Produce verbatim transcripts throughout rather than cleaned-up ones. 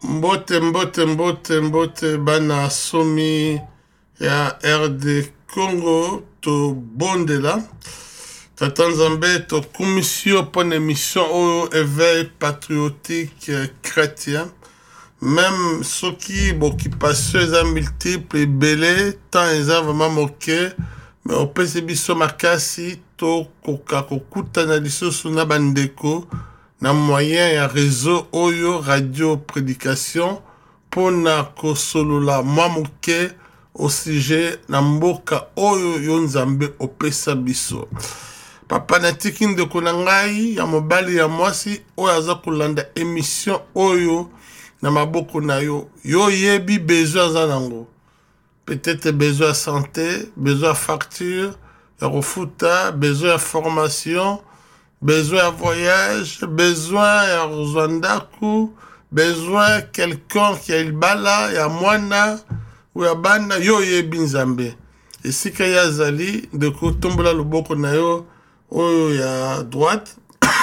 Mbote mbote mbote mbote bana somi ya R D Congo to bondela Tata Nzambe to commission pour une émission au éveil patriotique chrétien même ceux qui occupation les multiples belé tant ils ont vraiment moqué mais au P C B so makasi to koka kokuta na lisusu na bandeko na moyen ya réseau oyo radio prédication pona kosolola mwa moke au sujet na mboka oyo yo Nzambe opesa biso papa natiki ndeko na ngai ya mobali ya mwasi oyo aza kolanda émission oyo na maboko na yo yo yebi besoin za nango peut-être besoin de santé besoin de facture ya refuta besoin de formation besoin de voyage, besoin ya Rwandako, besoin de quelqu'un qui a il bala, ya mwana, ou ya bana, yo yebi Nzambe. Et si kaya zali, de kotombola loboko na yo, oyo ya droite,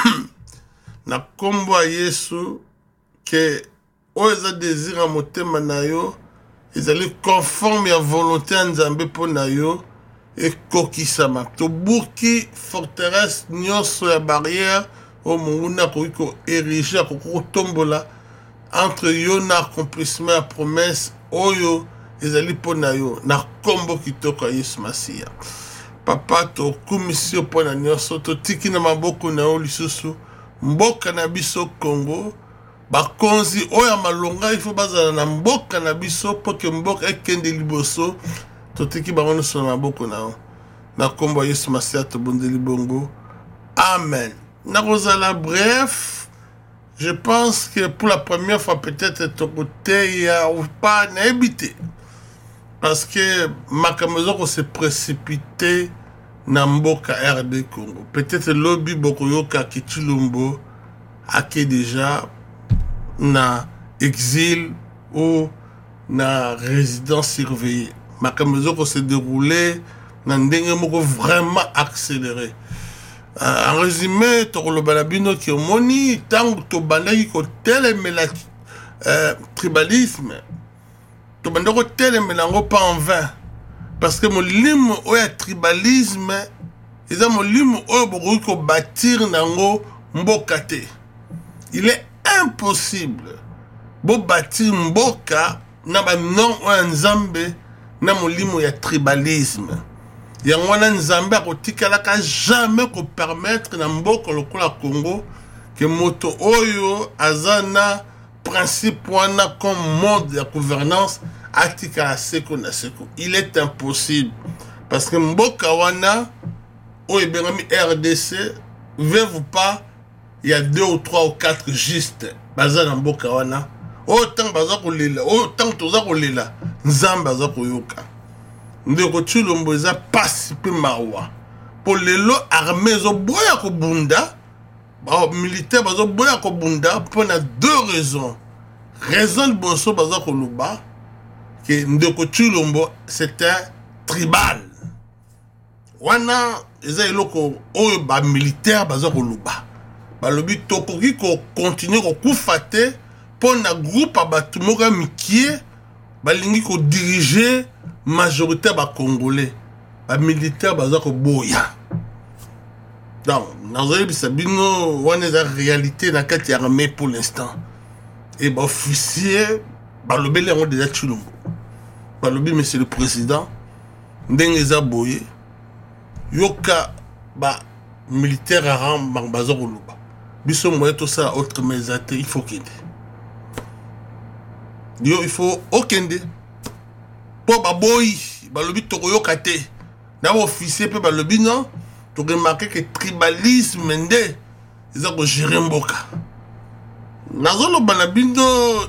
na kombo a Yesu, que oyo za désir a motema na yo, ezali conforme ya volonté ya Nzambe po na yo, et kokisama to buki forteresse nyonso ya barrière o munguna ko ko ériger ko tombola entre yo na accomplissement ya promesse oyo ezali pona yo na kombo kitoko ya Yesu Masia papa to commission pona nyonso to tiki na maboko na yo lisusu mboka na biso Congo bakonzi oyo malonga il faut bazala na mboka na biso po ke mboka ekende liboso totiki bango so na boko na na kombo Yesu Masia to bondeli bongo amen na rozala bref je pense que pour la première fois peut-être ton côté ya ou pas n'habité parce que makamezo ko se précipité na mboka R D Congo peut-être lobby boko yoka kichilumbo ake déjà na exil ou na résidence surveillée makamezo ko se déroulé na ndenge moko vraiment accéléré euh, en résumé to lo balabino ki omoni tango to bandaki ko telemela euh, tribalisme to bandako telemela ngo pas en vain parce que molimo oya tribalisme eza molimo oyo boko ko bâtir nango mboka te il est impossible bo bâtir mboka na ba non oya Nzambe na molimo ya tribalisme yango wana Nzambe akotikalaka jamais ko permettre na mboka lokola Congo que moto oyo azana principe wana comme mode de gouvernance atika seko na seko il est impossible parce que mboka wana oyo bengami R D C veut pas il y a deux ou trois ou quatre juste bazana mboka wana autant baza kolela autant toza kolela Nzambe aza koyoka ndeko Tshilombo eza pasi pe mawa po lelo armée zo boya ko bunda ba militaire bazo boya ko bunda pour na deux raisons raison boso baza ko luba que ndeko Tshilombo c'était tribal wana eza eloko oyo ba militaire baza ko luba ba lobi tokoki ko continuer ko kufate pour na groupe abatu moka mikie balingi ko diriger majorité ba congolais ba militaire baza ko boya donc nazali bisabino wana za réalité na kati ya armée pour l'instant et ba officier ba lobele ngo déjà Tshilombo ba lobi monsieur le président ndenge za boye yoka ba militaire rang baza ko luba biso moye to ça autre mais il faut qu'il Yo, il faut okende po baboy balobi tokoyoka te na officier pe balobi non to remarquer que tribalisme nde eza ko gérer mboka nazolo banabindo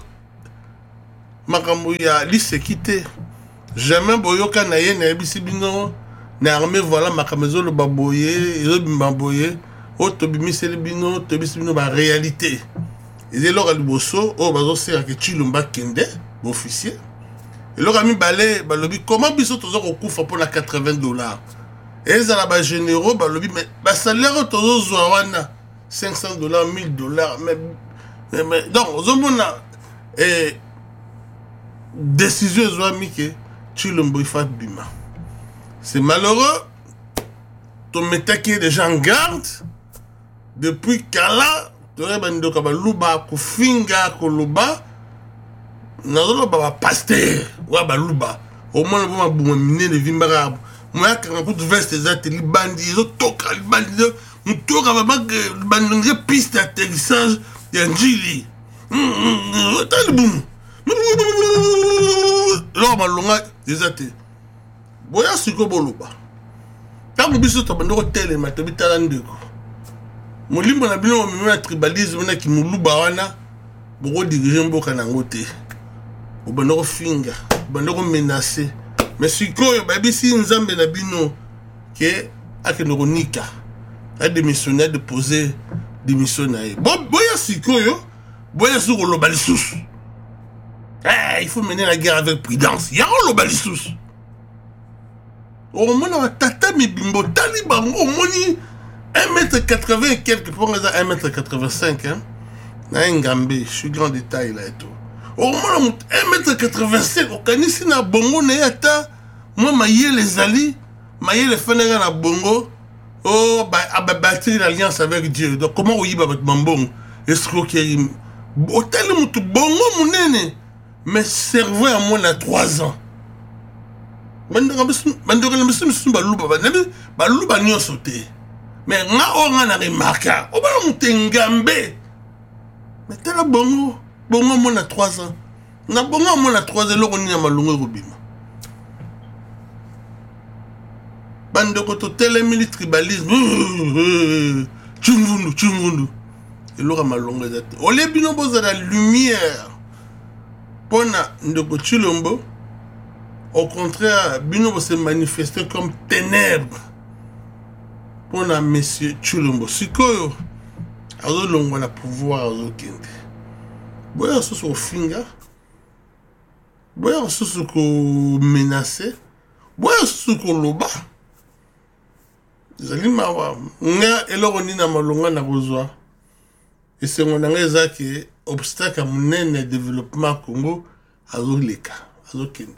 makambo ya lisekite jamais boyoka na ye na bisi bino na armée voilà makamezo lo baboye yo bimbaboye o to bimiseli bino to bisi bino ba réalité et là le bosso oh bazo sera que Tshilombo kende officier et là mi balé balobi comment biso tozo ko kufa pour la quatre-vingts dollars et ça la ba généraux balobi mais ba salaire tozo zwa wana cinq cents dollars mille dollars mais mais donc ozomona et décision ezwami ke Tshilombo ifat bima. C'est malheureux. Ton métaki est déjà en garde. Depuis Kala, tu aurais bando kabaluba kufinga koloba. Nazolo baba pasteur wa baluba. Au moins le moment boum miné de vimbara. Moi quand on veste des ateliers bandits, ils toka les bandits, on toka baba bandit piste d'atterrissage d'Anjili. T'as le boum. Là malonga des ateliers. Boya siko boluba. Tant biso to bando tele matobi talandeko. Molimbo na bino mimi tribalisme na ki muluba wana boko diriger mboka na ngote. Obando finga, obando menacer. Mais sikoyo babisi nzambe na bino ke akeno nika. A démissionné de poser démission na ye. Bo boya sikoyo, boya siko lo balisusu. Eh, il faut mener la guerre avec prudence. Ya lo balisusu. Au moins, on a tata mi bimbo taliban au moins un mètre quatre-vingts et quelques pour un mètre quatre-vingt-cinq hein. Na Ngambe, je suis grand détail là et tout. Au moins un mètre quatre-vingt-cinq au kanisi na bongo na yata moi maye les ali, maye les fenêtres na bongo. Oh bah a bâtir l'alliance avec Dieu. Donc comment on y va avec Mambong? Escroquerie. Hôtel mutu bongo munene. Mais cerveau à moi na trois ans. Mandora bisu mandora bisu bisu baluba banabi baluba nyonso te mais nga o nga na remarka o ba mutengambe mais tela bongo bongo mo na trois ans na bongo mo na trois ans loko ni na malungu robima bandoko to tele tribalisme chungundu chungundu eloko malungu ezate ole bino boza la lumière pona ndoko Tshilombo. Au contraire, Bino se manifester comme ténèbres pour la monsieur Tshilombo. Sikoyo, azo longo na pouvoir azo kende. Boya so so finga. Boya so so ko menacer. Boya so ko loba. Zali mawa. Nga eloko ni na malonga na kozwa. Et c'est mon angeza qui obstacle à mon développement Congo azo leka, azo kende.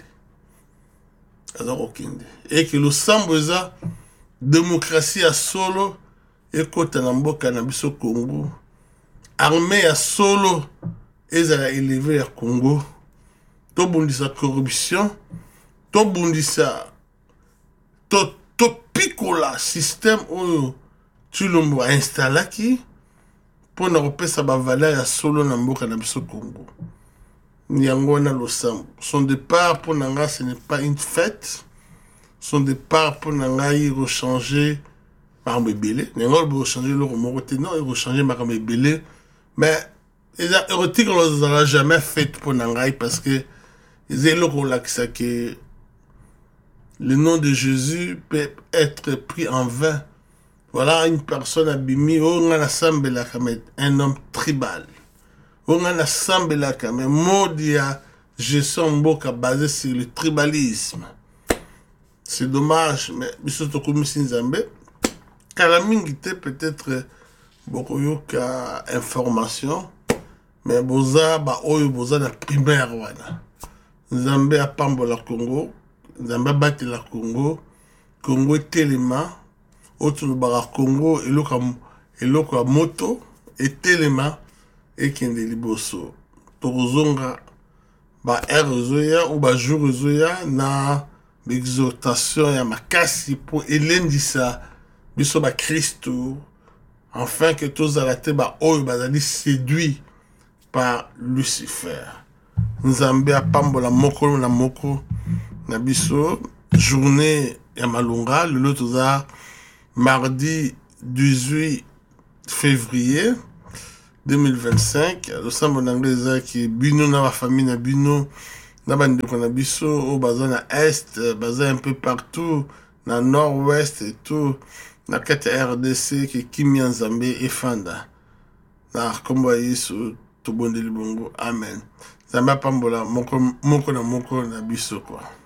Et que le samboza démocratie à solo et kota na mboka na biso Congo armée à solo et ça a élevé à Congo to bundisa corruption to bundisa to to picola système où Tshilombo a installé qui pour na repesa ba valeur à solo na mboka na biso Congo. Nyangona Losambo. Son départ pour Nanga, ce n'est pas une fête. Son départ pour Nanga, il rechanger par Mébélé. Nanga, il rechanger le remoroté. Non, il rechanger par Mébélé. Mais, les érotiques, on ne l'a jamais fait pour Nanga parce que, ils ont le rôle que le nom de Jésus peut être pris en vain. Voilà une personne abîmée, on a un homme tribal. On a assemblé là quand même modia gestion mboka basé sur le tribalisme. C'est dommage mais biso to komisi nzambe kala mingi te peut-être beaucoup yoka information mais boza ba oyo boza na primaire wana. Nzambe a pambola Congo, nzambe bati la Congo, Congo telema autour bara Congo eloko eloko moto et telema et qui est liboso tozonga ba erozoya ou ba jourzoya na l'exhortation ya makasi pour elendisa biso ba Christo afin que tous alate ba oyo bazali séduit par Lucifer. Nzambe apambola moko na moko na biso journée ya malunga le toza mardi dix-huit février deux mille vingt-cinq, le sambo d'anglais qui bino na ma famille na bino na bande na biso au bazin na est, bazin un peu partout na nord-ouest et tout na kati R D C qui Kimi Nzambe et Fanda na kombo yesu to bondeli bongo amen. Zamba pambola moko moko na moko na biso quoi.